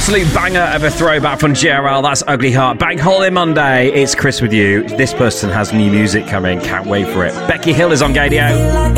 absolute banger of a throwback from JRL. That's Ugly Heart. Bank Holiday Monday. It's Chris with you. This person has new music coming. Can't wait for it. Becky Hill is on Gadio.